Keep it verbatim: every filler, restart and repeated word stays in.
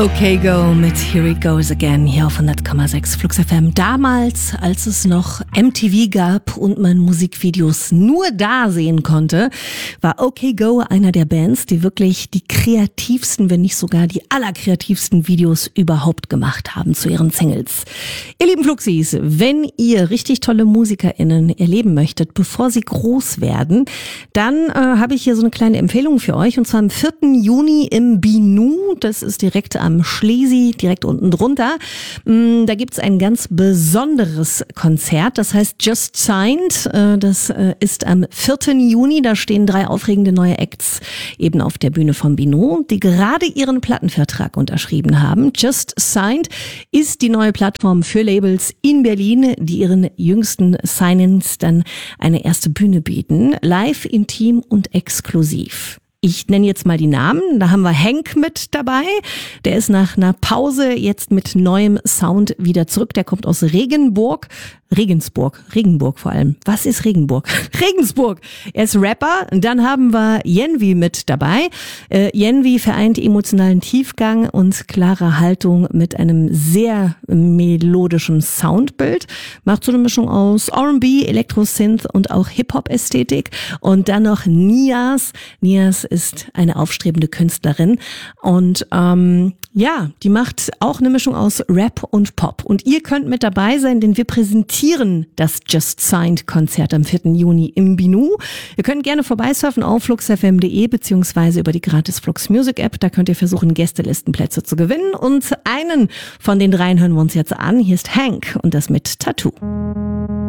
Okay Go mit Here It Goes Again hier auf hundert Komma sechs Flux F M. Damals, als es noch M T V gab und man Musikvideos nur da sehen konnte, war Okay Go einer der Bands, die wirklich die kreativsten, wenn nicht sogar die allerkreativsten Videos überhaupt gemacht haben zu ihren Singles. Ihr lieben Fluxis, wenn ihr richtig tolle MusikerInnen erleben möchtet, bevor sie groß werden, dann äh, habe ich hier so eine kleine Empfehlung für euch, und zwar am vierten Juni im Binu. Das ist direkt am Schlesi, direkt unten drunter. Da gibt's ein ganz besonderes Konzert, das heißt Just Signed. Das ist am vierten Juni, da stehen drei aufregende neue Acts eben auf der Bühne vom Bino, die gerade ihren Plattenvertrag unterschrieben haben. Just Signed ist die neue Plattform für Labels in Berlin, die ihren jüngsten Signings dann eine erste Bühne bieten. Live, intim und exklusiv. Ich nenne jetzt mal die Namen. Da haben wir Hank mit dabei. Der ist nach einer Pause jetzt mit neuem Sound wieder zurück. Der kommt aus Regensburg. Regensburg. Regenburg vor allem. Was ist Regenburg? Regensburg. Er ist Rapper. Dann haben wir Yenvi mit dabei. Äh, Yenvi vereint emotionalen Tiefgang und klare Haltung mit einem sehr melodischen Soundbild. Macht so eine Mischung aus R and B, Elektro-Synth und auch Hip-Hop-Ästhetik. Und dann noch Nias. Nias ist eine aufstrebende Künstlerin. Und ähm, ja, die macht auch eine Mischung aus Rap und Pop. Und ihr könnt mit dabei sein, denn wir präsentieren das Just Signed Konzert am vierten Juni im Binu. Ihr könnt gerne vorbeisurfen auf flux f m punkt d e beziehungsweise über die gratis Flux Music App. Da könnt ihr versuchen, Gästelistenplätze zu gewinnen. Und einen von den dreien hören wir uns jetzt an. Hier ist Hank und das mit Tattoo.